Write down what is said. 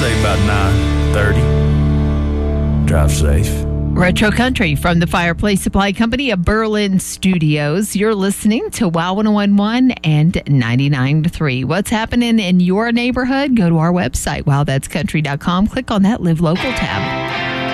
say about 9:30. Drive safe. Retro Country from the Fireplace Supply Company of Berlin Studios. You're listening to WOW 101.1 and 99.3. What's happening in your neighborhood? Go to our website, wowthat'scountry.com. Click on that Live Local tab.